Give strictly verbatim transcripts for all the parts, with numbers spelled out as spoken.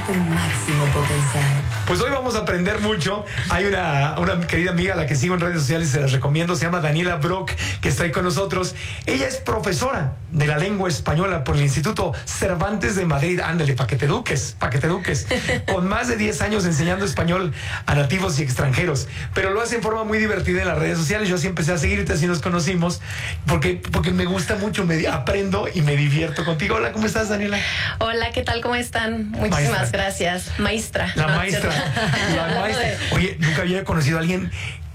tu máximo potencial. Pues hoy vamos a aprender mucho. Hay una, una querida amiga a la que sigo en redes sociales, se las recomiendo, se llama Daniela Brock, que está ahí con nosotros. Ella es profesora de la lengua española por el Instituto Cervantes de Madrid. Ándale, pa' que te eduques, pa' que te eduques. Con más de diez años enseñando español a nativos y extranjeros. Pero lo hace en forma muy divertida en las redes sociales. Yo sí empecé a seguirte, así nos conocimos, porque, porque me gusta mucho, me aprendo y me divierto contigo. Hola, ¿cómo estás, Daniela? Hola, ¿qué tal? ¿Cómo están? Muchísimas Maestra. gracias. Maestra. La No, maestra. ¿cierto? La maestra. Oye, nunca había conocido a alguien,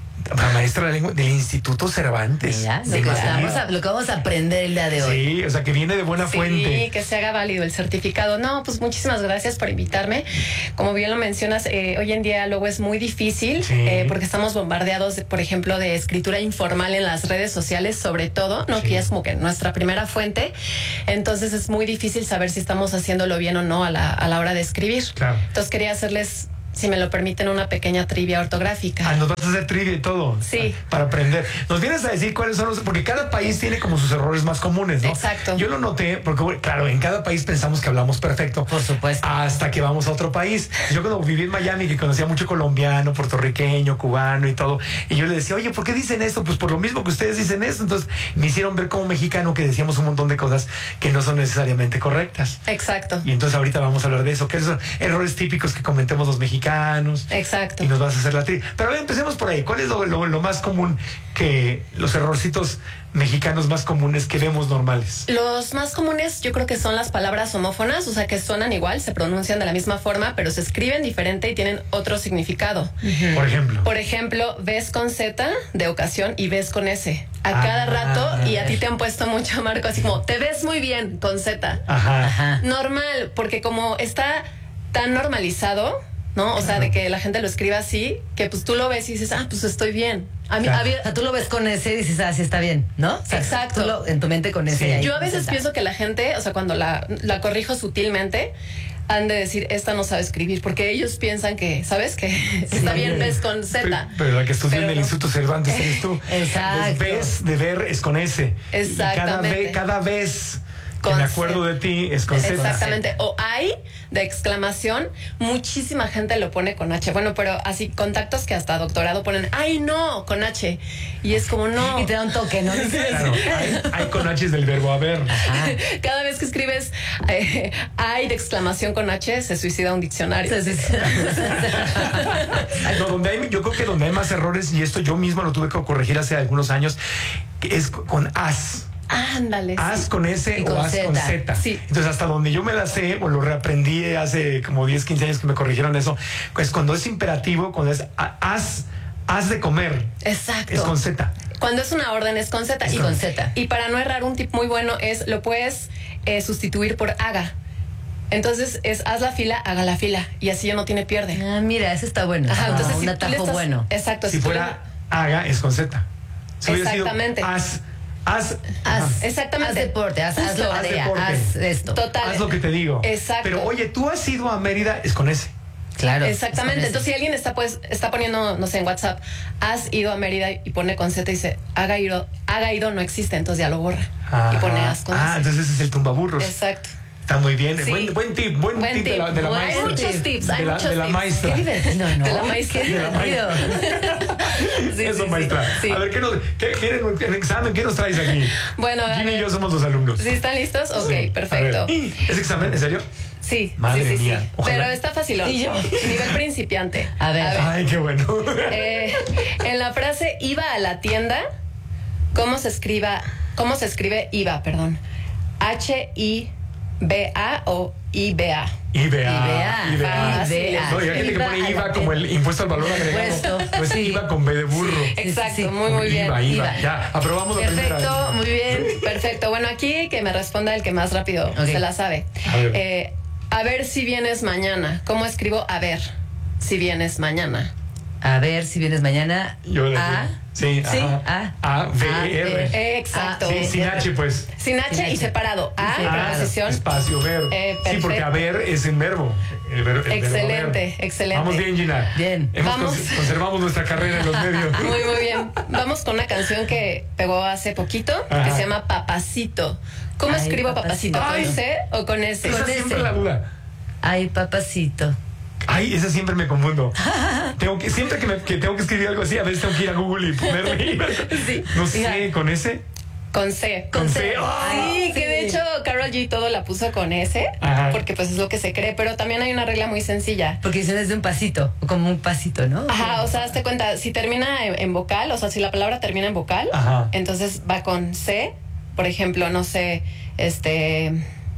la maestra de la lengua del Instituto Cervantes. Mira, lo, de que Madrid. vamos a, lo que vamos a aprender el día de hoy. Sí, o sea, que viene de buena Sí, fuente. que se haga válido el certificado. No, pues muchísimas gracias por invitarme. Como bien lo mencionas, eh, hoy en día luego es muy difícil Sí. eh, porque estamos bombardeados, de, por ejemplo, de escritura informal en las redes sociales, sobre todo, ¿no? Sí. Que ya es como que nuestra primera fuente. Entonces es muy difícil saber si estamos haciéndolo bien o no a la, a la hora de escribir. Claro. Entonces quería hacerles, si me lo permiten, una pequeña trivia ortográfica. Ah, nos vas a hacer trivia y todo. Sí. Para aprender. Nos vienes a decir cuáles son los... Porque cada país tiene como sus errores más comunes, ¿no? Exacto. Yo lo noté, porque, bueno, claro, en cada país pensamos que hablamos perfecto. Por supuesto. Hasta que vamos a otro país. Yo cuando viví en Miami, que conocía mucho colombiano, puertorriqueño, cubano y todo, y yo le decía, oye, ¿por qué dicen esto? Pues por lo mismo que ustedes dicen esto. Entonces me hicieron ver como mexicano que decíamos un montón de cosas que no son necesariamente correctas. Exacto. Y entonces ahorita vamos a hablar de eso, que son errores típicos que cometemos los mexicanos. Exacto. Y nos vas a hacer la tri. Pero a ver, empecemos por ahí. ¿Cuál es lo, lo, lo más común que los errorcitos mexicanos más comunes que vemos normales? Los más comunes yo creo que son las palabras homófonas, o sea que suenan igual, se pronuncian de la misma forma, pero se escriben diferente y tienen otro significado. Por ejemplo. Por ejemplo, ves con Z de ocasión y ves con S. A Ah, cada rato, ah, y a ti te han puesto mucho, Marco, así como, te ves muy bien con Z. Ajá. Ajá. Normal, porque como está tan normalizado, ¿no? O sea, de que la gente lo escriba así, que pues tú lo ves y dices, ah, pues estoy bien. A mí, Claro. había- O sea, tú lo ves con ese y dices, ah, sí está bien, ¿no? O sea, Exacto. tú lo- en tu mente con ese. Sí. ahí, Yo a veces Z. pienso que la gente, o sea, cuando la, la corrijo sutilmente, han de decir, esta no sabe escribir, porque ellos piensan que, ¿sabes? Que está bien, ves con Z. Pero, pero la que estudió en Pero el no. Instituto Cervantes eres tú. Exacto. Es ves de ver es con S. Exactamente. Y cada, ve, cada vez que Con me acuerdo Z. de ti es con Z. Exactamente. O hay de exclamación, muchísima gente lo pone con H. Bueno, pero así contactos que hasta doctorado ponen, ay no, con H. Y es como no. Y te da un toque, ¿no? Claro, hay, hay con H del verbo haber. Ajá. Cada vez que escribes eh, hay de exclamación con H, se suicida un diccionario. Sí, sí, sí. No, donde hay, yo creo que donde hay más errores, y esto yo mismo lo tuve que corregir hace algunos años, que es con as. Ándale. As sí. con S Y o con as con Z. Z. Sí. Entonces, hasta donde yo me la sé, o lo reaprendí hace como diez, quince años que me corrigieron eso, pues cuando es imperativo, cuando es a- as, as de comer, Exacto. es con Z. Cuando es una orden es con Z. Y con Z. Y para no errar, un tip muy bueno es, lo puedes eh, sustituir por haga. Entonces es haz la fila, haga la fila. Y así ya no tiene pierde. Ah, mira, ese está bueno. Ajá, Ah, entonces un si tú le atajo estás- bueno. Exacto. Si tú fuera haga, es con Z. Si hubiera sido Exactamente. Haz, haz, Haz, ajá, Exactamente. haz deporte, haz, haz Justo. la Haz tarea, deporte. haz esto. Total. haz lo que te digo. Exacto. Pero oye, tú has ido a Mérida, es con S. Claro. Exactamente. Entonces, si alguien está pues está poniendo, no sé, en WhatsApp, has ido a Mérida y pone con Z y dice, haga ido, haga ido no existe, entonces ya lo borra. Ajá. Y pone as con Ah, S. entonces ese es el tumbaburros. Exacto. Está muy bien. Sí. Buen, buen tip, buen, Buen tip, de tip. la, de la Hay maestra. muchos tips, hay de la, muchos de la tips. maestra. Qué divertido, ¿no? De la maestra. Qué De la divertido. Sí, Eso, sí, sí. maestra. Sí. A ver, ¿qué nos, qué, miren, el examen, ¿qué nos traes aquí? Bueno, a Gina y ver. yo somos los alumnos. ¿Sí están listos? Ok, Sí. perfecto. A ver. ¿Es examen? ¿En serio? Sí, Madre sí, sí, mía. sí. Ojalá. Pero está fácil. Y yo. Nivel principiante. A ver. Ay, qué bueno. Eh, en la frase iba a la tienda, ¿cómo se escriba, cómo se escribe iba, perdón? H I B A o I B A. I B A. I B A. I B A. Fácil. I B A. No, y hay gente que Iba pone a la I V A tienda. como el impuesto al valor agregado. Impuesto, Pues sí. I V A con B de burro. Exacto, sí, sí. muy, muy bien. I V A, I V A. I V A. Ya, aprobamos la Perfecto, primera. muy bien, perfecto. Bueno, aquí que me responda el que más rápido Ok. se la sabe. A ver. Eh, a ver si vienes mañana. ¿Cómo escribo a ver si vienes mañana? A ver si vienes mañana. Yo le A. Sí, Sí, ajá. A. A, V, E, R. Eh, exacto. Ah, Sí, sin H, pues. Sin H Sin y H. separado. A, Sí, Ah, preposición. espacio, ver. Eh, sí, porque perfecto. haber es en verbo. El ver- el verbo Excelente, haber. excelente. Vamos bien, Gina. Bien. Hemos Vamos. cons- conservamos nuestra carrera en los medios. Muy, muy bien. Vamos con una canción que pegó hace poquito, Ajá. que se llama Papacito. ¿Cómo Ay, escribo Papacito? Papacito. ¿Con C o con S? Esa Con es siempre ese. la duda. Ay, papacito. Ay, esa siempre me confundo. Tengo que, siempre que, me, que tengo que escribir algo así, a veces tengo que ir a Google y ponerme. Sí. No sé, Fíjate. con ese. Con C. Con C. Sí, que de hecho Karol G todo la puso con S, Ajá. porque pues es lo que se cree, pero también hay una regla muy sencilla. Porque dicen es de un pasito, como un pasito, ¿no? Ajá, o sea, hazte cuenta, si termina en, en vocal, o sea, si la palabra termina en vocal, Ajá. entonces va con C, por ejemplo, no sé, este,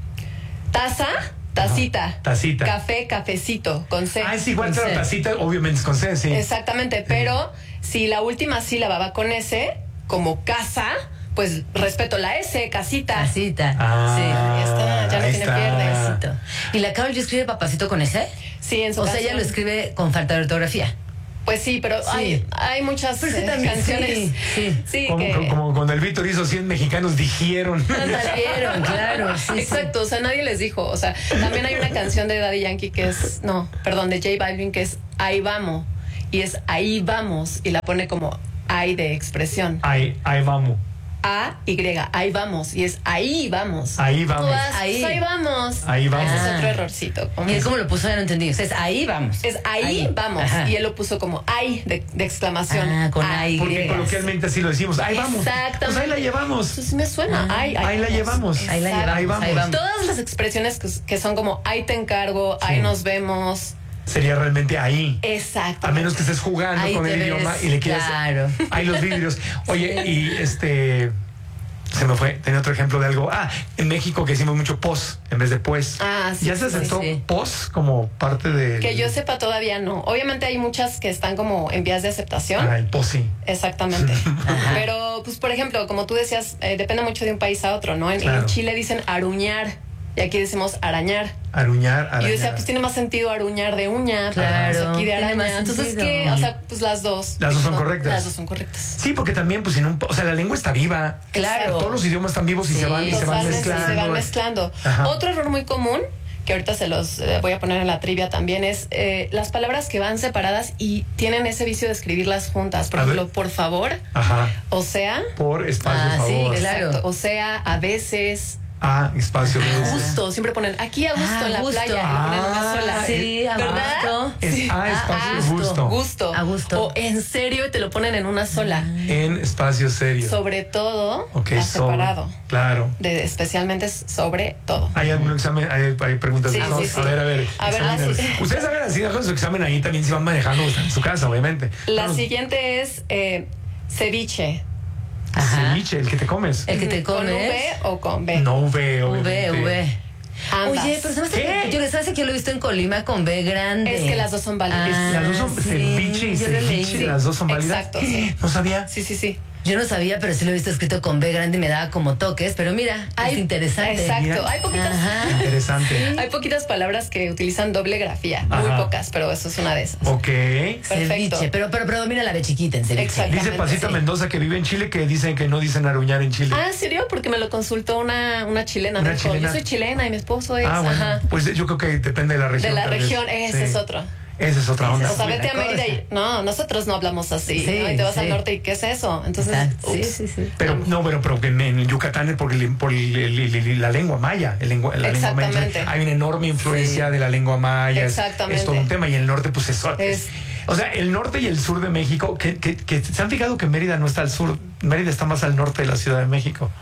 taza, tacita, Ajá. Tacita. café, cafecito, con C. Ah, es igual Con que la C. tacita, obviamente es con C, sí. Exactamente, pero si la última sílaba va con S, como casa, pues respeto la S, casita. Casita. Ah, Sí. Ya está, ya no ahí tiene está. pierde. Papacito. ¿Y la Karol G escribe papacito con ese? Sí, en su O sea, canción. ella lo escribe con falta de ortografía. Pues sí, pero Sí. hay, hay muchas Pero sí, eh, también, canciones. sí, sí. Sí, Como, que... como, como cuando el Víctor hizo cien mexicanos dijeron. Salieron, claro. Sí, Exacto, o sea, nadie les dijo. O sea, también hay una canción de Daddy Yankee que es, no, perdón, de J Balvin que es Ahí vamos. Y es Ahí vamos. Y la pone como ahí de expresión. Ahí, ahí vamos. A, Y, ahí vamos. Y es ahí vamos. Ahí vamos. Tú vas, Ahí. pues ahí vamos. Ahí vamos. Ese es Ah. otro errorcito. como ¿Y él es- cómo lo puso? Ya no entendí. O sea, es ahí vamos. Es ahí, vamos. Ajá. Y él lo puso como ay de, de exclamación. Ah, con Ah, ahí. Porque griegas. coloquialmente así lo decimos. Ahí vamos. Exactamente. Pues ahí la llevamos. Pues me suena. Ah, Ay, ahí la llevamos. Ahí la Exacto. llevamos. Ahí vamos. Ahí vamos. Todas las expresiones que, que son como ahí te encargo, ahí Sí. nos vemos. Sería realmente ahí. Exacto. A menos que estés jugando Ahí con te el ves, idioma y le quieras. claro. Ahí los vidrios. Oye, y este. Se me fue. Tenía otro ejemplo de algo. Ah, en México que decimos mucho pos en vez de pues. Ah, sí, ¿Ya se sí, aceptó sí. pos como parte de. Que yo sepa todavía no. Obviamente hay muchas que están como en vías de aceptación. Ah, el pos sí. Exactamente. Pero, pues, por ejemplo, como tú decías, eh, depende mucho de un país a otro, ¿no? En, Claro. en Chile dicen aruñar y aquí decimos arañar. Aruñar, Y yo arañar. decía, pues tiene más sentido aruñar de uña, Claro, pues, aquí de tiene araña. más Entonces, sentido. ¿qué? O sea, pues las dos. Las dos son No, correctas. Las dos son correctas. Sí, porque también, pues, en un, o sea, la lengua está viva. Claro. Todos los idiomas están vivos y Sí, se van y se van Totalmente, mezclando. se van mezclando. Ajá. Otro error muy común, que ahorita se los eh, voy a poner en la trivia también, es eh, las palabras que van separadas y tienen ese vicio de escribirlas juntas. Por A ver. ejemplo, por favor, Ajá. o sea, Por espacio, Ah, sí, favor. claro. exacto, o sea, a veces, Ah, espacio. a veces. gusto. Siempre ponen aquí a gusto Ah, en la gusto. playa y lo ponen en una Ah, sola. Sí, a ¿verdad? gusto. Es Sí. A, espacio, Ah, es gusto. Gusto. A gusto. O en serio y te lo ponen en una sola. En espacio serio. Sobre todo, Ok, a sobre. separado. Claro. De, especialmente sobre todo. ¿Hay algún examen? Hay, hay preguntas. Sí, de sí, A sí. ver, a ver. A ver, examínenlos. la si- Ustedes saben así, con su examen ahí también se van manejando están en su casa, obviamente. La Vamos. siguiente es eh, ceviche. Ajá. Ceviche, el que te comes. El que te ¿Con comes. V o con B? No V, V, obviamente. V. Ambas. Oye, pero se me hace ¿Qué? que yo les hace que yo lo he visto en Colima con B grande. Es que las dos son válidas. Las dos son sí, ceviche y yo lo leí. ceviche, las dos son válidas. Exacto, sí. No sabía. Sí, sí, sí. Yo no sabía, pero sí lo he visto escrito con B grande y me daba como toques. Pero mira, es interesante. Exacto. Mira. Hay poquitas, Ajá. Interesante. hay poquitas palabras que utilizan doble grafía. Muy Ajá. pocas, pero eso es una de esas. Ok. Perfecto. Ceviche, pero, pero predomina la B chiquita en ceviche. Exacto. Dice Pasita sí. Mendoza que vive en Chile que dicen que no dicen aruñar en Chile. Ah, ¿en serio? Porque me lo consultó una, una chilena. Una me dijo, chilena. yo soy chilena y mi esposo es. Ah, bueno. Ajá. Pues yo creo que depende de la De región. la tal vez. región, ese Sí. es otro. Esa es otra onda. O sea, Buena vete a Mérida y. cosa. No, nosotros no hablamos así. Sí, ¿no? Y te vas sí. al norte y ¿qué es eso? Entonces. Está- sí, ups. sí, sí. Pero no, pero, pero que en, en Yucatán es por, el- por el- el- el- el- la lengua maya, el lengua, la lengua maya. Exactamente. Hay una enorme influencia Sí. de la lengua maya. es- Exactamente. Es, todo un tema. Y el norte, pues eso. Es- o sea, el norte y el sur de México, que, que, que se han fijado que Mérida no está al sur, Mérida está más al norte de la Ciudad de México.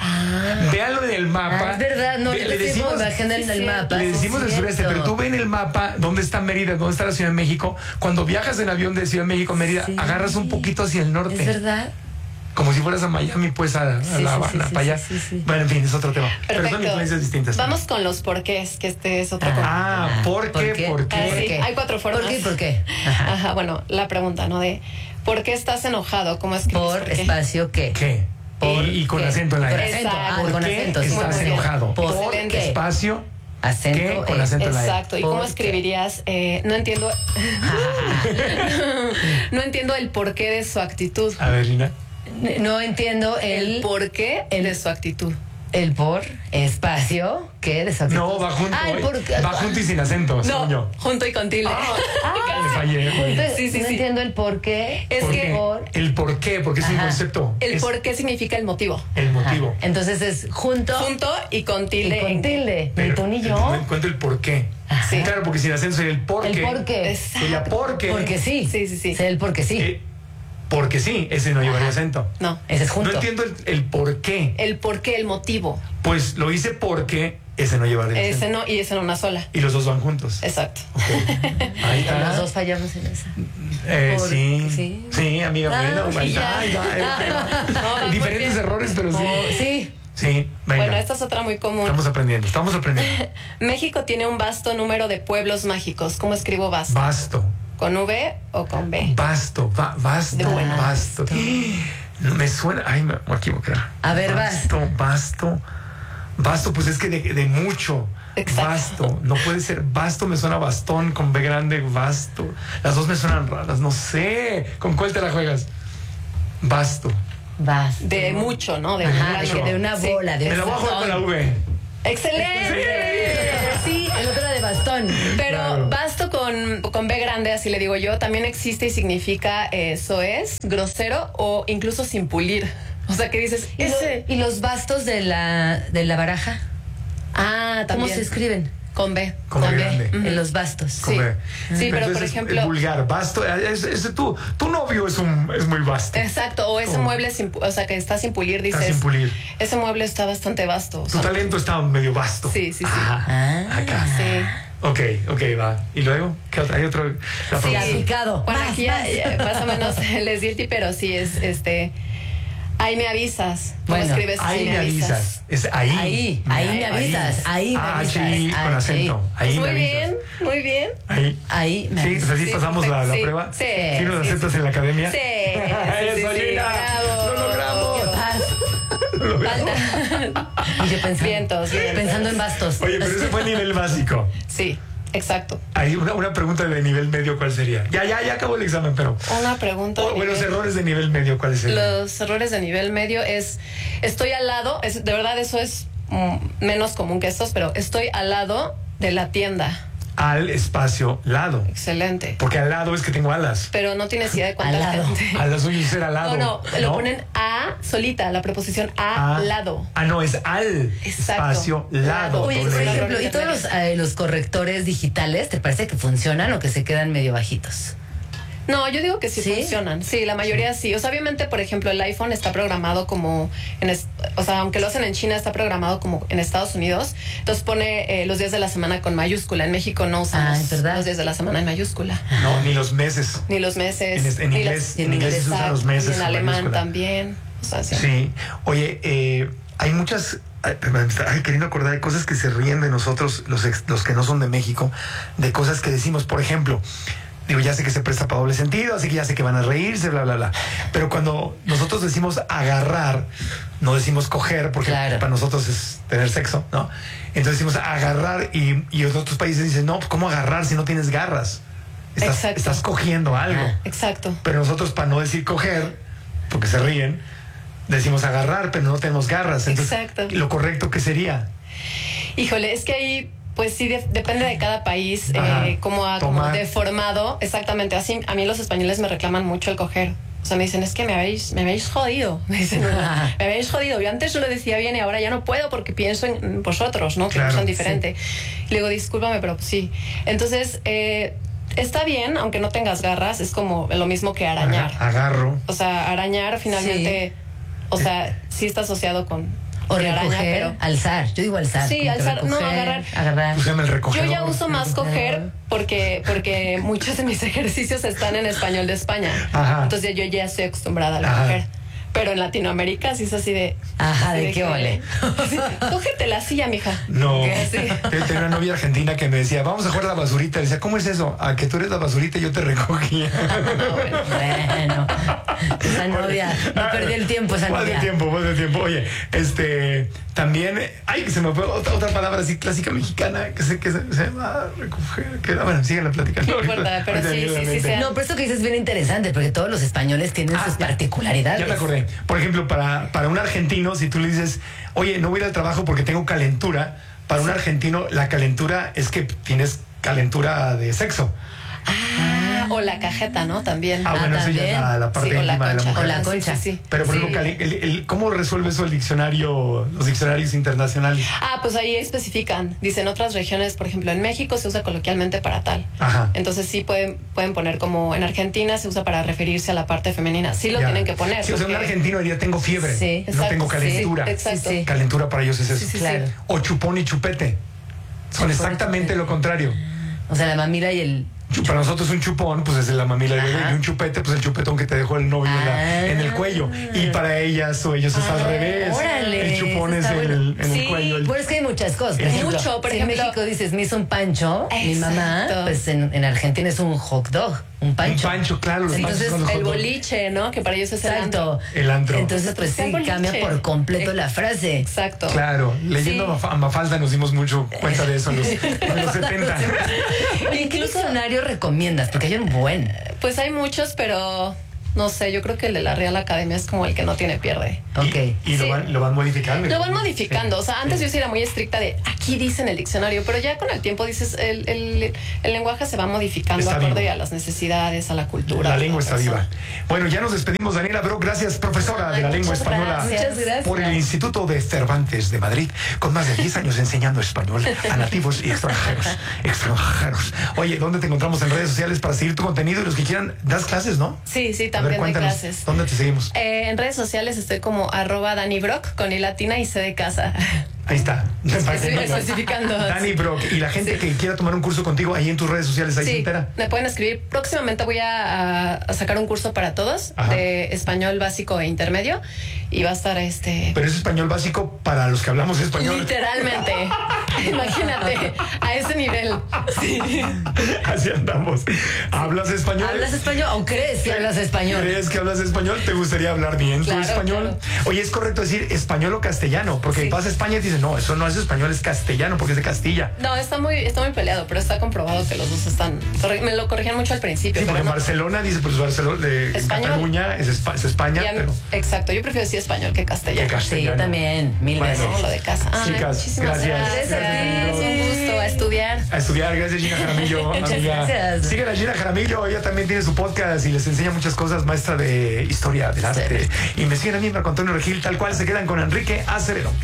Véanlo en el mapa. Ah, es verdad, no, Ve- yo le le decimos, decimos imagen en sí, el sí. mapa. le sí, decimos es del sureste, cierto. pero tú ve en el mapa dónde está Mérida, dónde está la Ciudad de México. Cuando viajas en avión de Ciudad de México a Mérida, Sí. agarras un poquito hacia el norte. Es verdad. Como si fueras a Miami, pues a, a Sí, La sí, Habana, sí, sí, para allá. sí, sí, sí. Bueno, en fin, es otro tema. Pero son Perfecto. influencias distintas. Vamos con los porqués, que este es otro. Ah, Ah, ¿por ¿por qué? qué? ¿Por qué? Ah, ¿Por sí, qué? hay cuatro formas. ¿Por qué? ¿Por qué? Ajá. Ajá, bueno, la pregunta, ¿no? De ¿por qué estás enojado? ¿Cómo escribes? Por ¿Por qué? espacio qué. ¿Qué? Por y, y con qué. acento en la Con E. acento, ah, Exacto. con ¿Por qué acento. sí, estás muy bien. enojado? Por Excelente. qué. Espacio. Acento. ¿Qué? Con eh, acento en la E. Exacto. ¿Y ¿Por cómo qué? escribirías? Eh, no entiendo. No entiendo el porqué de su actitud. A ver, Lina. No entiendo El el. porqué el- de su actitud. El por, espacio, ¿qué? Desacento. No, va junto. Ah, el por. Va junto y sin acento, según yo. No, junto y con tilde. Ah, Le fallé, güey. entonces, Sí, sí, no sí. entiendo el por qué. Es ¿Por que qué? por- El por qué, porque es un Ajá. concepto. el es por qué significa el motivo. el motivo. Ajá. Entonces es junto, Junto y con y tilde. con en- tilde. Pero Ni tú ni el- yo. Me encuentro el por qué. Sí. Claro, porque sin acento sería el por El qué. por qué. Exacto. Sería porque. Porque sí. Sí, sí, sí. Sé el porque sí. Eh, porque sí, ese no llevaría Ajá. acento. No. Ese es junto. No entiendo el, el por qué. El por qué, el motivo. Pues lo hice porque ese no llevaría Ese acento. no y ese en una sola. Y los dos van juntos. Exacto. Ok. Ahí Los está. dos fallamos en esa. Eh, Por- sí. sí. Sí, amiga. Ah, bueno, ahí ya. está, ahí va, ahí va, ahí va. No, va muy Diferentes bien. errores, pero sí. Oh, sí. Sí, venga. Bueno, esta es otra muy común. Estamos aprendiendo, estamos aprendiendo. México tiene un vasto número de pueblos mágicos. ¿Cómo escribo vasto? Basto. ¿Con V o con B? Basto, va, basto, De bueno. basto. No me suena. Ay, me voy a equivocar. A ver, basto, basto. Basto, pues es que de, de mucho. Exacto. Basto. No puede ser. Basto me suena bastón con B grande, basto. Las dos me suenan raras. No sé. ¿Con cuál te la juegas? Basto. Vas. De mucho, ¿no? De, Ajá, mucho. de, que de una Sí. bola. De Me la voy a jugar con la V. ¡Excelente! Sí, el otro era de bastón. Pero Claro. basto con, con B grande, así le digo yo, también existe y significa eh, soez, grosero o incluso sin pulir. O sea, que dices, ¿Y, lo- ese. y los bastos de la, de la baraja? Ah, ¿Cómo también. se escriben? Con B. Con B grande. En los bastos. Sí. Con B. Sí, pero por Entonces, ejemplo- el vulgar, basto. Es, es- tu, tu novio es, un, es muy vasto. Exacto, o ese Oh. mueble sin, pu- o sea, que está sin pulir, dices. Está sin pulir. Ese mueble está bastante vasto. o Tu sea, talento está medio vasto. Sí, sí, sí. Ajá. Ah. Acá. sí. Ok, ok, va. ¿Y luego? ¿Qué otra? Hay otro. La Sí. pregunta. Picado. Bueno, Vas, aquí ya, vas. ya más o menos les di el tip, pero sí es este. Ahí me avisas. ¿Cómo Bueno, escribes? Ahí me avisas. Es ahí. Ahí, ahí me avisas, ahí me Ah, avisas, sí, con ahí. acento. Ahí Muy me bien, avisas. muy bien. Ahí. Ahí me Sí, avisas. pues así Sí, pasamos la, la sí, prueba. sí, ¿Sí nos sí, aceptas sí. en la academia? Sí, sí, Eso, sí, sí, Gina. bravo. Lo logramos. Falta. Y yo pensando, Vientos, vientos. pensando en bastos. Oye, pero ese fue el nivel básico. Sí, exacto. Hay una, una pregunta de nivel medio, ¿cuál sería? Ya, ya, ya acabó el examen, pero. Una pregunta. O, de o los nivel- errores de nivel medio, ¿cuáles serían? Los errores de nivel medio es estoy al lado, es, de verdad eso es mm, menos común que estos, pero estoy al lado de la tienda. Al espacio lado. Excelente. Porque al lado es que tengo alas. Pero no tienes idea de Al cuánta lado. gente. Al lado suyo es ser al lado. No, no, lo ponen a solita, la preposición a Ah. lado. Ah, no, es al Exacto. espacio lado. Lado. Oye, doble por L. ejemplo, ¿y todos los, eh, los correctores digitales te parece que funcionan o que se quedan medio bajitos? No, yo digo que sí, ¿Sí? funcionan. Sí, la mayoría sí. O sea, obviamente, por ejemplo, el iPhone está programado como en es- o sea, aunque lo hacen en China, está programado como en Estados Unidos. Entonces pone eh, los días de la semana con mayúscula. En México no usamos Ah, ¿es verdad? los días de la semana en mayúscula. No, ni los meses. Ni los meses. En, es- en ni inglés, las- en inglés se usan exacto, los meses. y en con alemán mayúscula. también. O sea, sí. Sí. Oye, eh, hay muchas. Ay, me está- ay, queriendo acordar de cosas que se ríen de nosotros, los, ex- los que no son de México, de cosas que decimos, por ejemplo. Digo, ya sé que se presta para doble sentido, así que ya sé que van a reírse, bla, bla, bla. Pero cuando nosotros decimos agarrar, no decimos coger, porque Claro. para nosotros es tener sexo, ¿no? Entonces decimos agarrar y, y en otros países dicen, no, pues ¿cómo agarrar si no tienes garras? Estás, Exacto. estás cogiendo algo. Ah. Exacto. Pero nosotros, para no decir coger, porque se ríen, decimos agarrar, pero no tenemos garras. Entonces, Exacto. lo correcto que sería. Híjole, es que ahí, pues sí, de- depende de cada país, Ajá. eh, cómo ha como Tomar. deformado. Exactamente, así a mí los españoles me reclaman mucho el coger. O sea, me dicen, es que me habéis, me habéis jodido. Me dicen, me habéis jodido. Yo antes lo decía bien y ahora ya no puedo porque pienso en vosotros, ¿no? Que Claro, son diferente. Y le digo, discúlpame, pero pues sí. Entonces, eh, está bien, aunque no tengas garras, es como lo mismo que arañar. Aga- Agarro. O sea, arañar finalmente, o sea, sí está asociado con O con araña, recoger, pero alzar. Yo digo alzar. Sí, como que alzar, no, recoger, agarrar. Agarrar. Pues se llama el yo recogedor. ya uso más coger porque porque muchos de mis ejercicios están en español de España. Ajá. Entonces yo ya estoy acostumbrada al Ajá. coger. Pero en Latinoamérica sí es así de... Ajá, así ¿de qué que- ole? Sí, cógete la silla, mija. No. Que sí. Yo tenía una novia argentina que me decía, vamos a jugar la basurita. Le decía, ¿cómo es eso? A que tú eres la basurita y yo te recogía. No, bueno. Bueno, esa novia, no perdí el tiempo esa Más de novia. tiempo, más de tiempo. Oye, este, también, ay, que se me fue otra, otra palabra así clásica mexicana que se, que se, se llama recoger. Que, bueno, síganla platicando. No importa, pero Ahorita sí, viene a la sí, sí, mente. sea. No, pero esto que dices es bien interesante porque todos los españoles tienen Ah, sus ya. particularidades. Ya me acordé. padre. Por ejemplo, para, para un argentino, si tú le dices, oye, no voy a ir al trabajo porque tengo calentura, para un argentino la calentura es que tienes calentura de sexo. Ah, o la cajeta, ¿no? También. Ah, bueno, eso ya es la, la parte Sí, o la íntima de la concha. mujer. O la concha. Sí, sí, sí. Pero por Sí. ejemplo, cali- el- el- ¿cómo resuelve eso el diccionario, los diccionarios internacionales? Ah, pues ahí especifican. Dicen otras regiones, por ejemplo, en México se usa coloquialmente para tal. Ajá. Entonces sí pueden, pueden poner como en Argentina se usa para referirse a la parte femenina. Sí lo Ya. tienen que poner. Sí, o sea, un porque- argentino diría tengo fiebre, Sí, no exacto, tengo sí, calentura. exacto. Sí, sí. Calentura para ellos es eso. Sí, sí, sí. Claro. O chupón y chupete. Son Chupón y exactamente chupete. lo contrario. O sea, la mamila y el... Chu- Para nosotros un chupón, pues es la mamila de bebé, Ajá. y un chupete, pues el chupetón que te dejó el novio en, la- Ah. en el cuello. Y para ellas o ellos es al revés. Órale, el chupón es eso está el, bueno. en Sí, el cuello. el- Bueno, es que hay muchas cosas. Por Es ejemplo, mucho, por si ejemplo- en México dices, me hizo un pancho, mi mamá, Exacto. pues en, en Argentina es un hot dog, un pancho. Un pancho, claro. Los Entonces, panchos son los El hot dog. boliche, ¿no? Que para ellos es el antro. Exacto. El antro. Entonces, pues El sí, boliche. cambia por completo la frase. Exacto. Claro, leyendo Sí. a Maf- a Mafalda nos dimos mucho cuenta de eso en los, en los setenta. ¿Y qué diccionario recomiendas? Porque hay un buen. Pues hay muchos, pero no sé, yo creo que el de la Real Academia es como el que no tiene pierde. Ok. Y, y lo, Sí. van, lo van modificando. Lo van modificando, o sea, antes yo sí era muy estricta de aquí dice en el diccionario, pero ya con el tiempo dices, el, el, el lenguaje se va modificando Está acorde vivo. a las necesidades, a la cultura. La de lengua la está persona. viva. Bueno, ya nos despedimos, Daniela Brock. Gracias, profesora de la Ay, lengua muchas española. gracias. Muchas gracias. Por el Instituto de Cervantes de Madrid, con más de diez años enseñando español a nativos y extranjeros. Extranjeros. Oye, ¿dónde te encontramos en redes sociales para seguir tu contenido? Y los que quieran, das clases, ¿no? Sí, sí, A ver, también doy cuéntanos, clases. ¿dónde te seguimos? Eh, en redes sociales estoy como arroba Dani Brock con i latina y c de casa. Ahí está. Para que Estoy no- especificando. Dani Brock. Y la gente que quiera tomar un curso contigo ahí en tus redes sociales, ahí se Sí, entera. me pueden escribir. Próximamente voy a, a sacar un curso para todos Ajá. de español básico e intermedio y va a estar este Pero es español básico para los que hablamos español. literalmente. Imagínate a ese nivel. Sí. Así andamos. ¿Hablas español? ¿Hablas español o crees que hablas español? ¿Crees que hablas español? ¿Te gustaría hablar bien Claro, tu español? claro. Oye, ¿es correcto decir español o castellano? Porque Sí. vas a España y dices, no, eso no es español, es castellano, porque es de Castilla. No, está muy, está muy peleado, pero está comprobado que los dos están. corre- Me lo corregían mucho al principio, Sí, porque pero en no. Barcelona dice, pues Barcelona, de Español. Cataluña es, Espa- es España, Y a mí- pero Exacto, yo prefiero decir español que castellano. que Sí, castellano. yo también, mil Bueno. veces. No, lo de casa. Ay, Chicas, muchísimas gracias. gracias. Gracias, Un gusto a estudiar. A estudiar, gracias Gina Jaramillo, Muchas amiga. gracias. Sigan a Gina Jaramillo, ella también tiene su podcast y les enseña muchas cosas, maestra de historia del arte. Y me siguen a mí, Marco Antonio Regil, tal cual se quedan con Enrique Acevedo.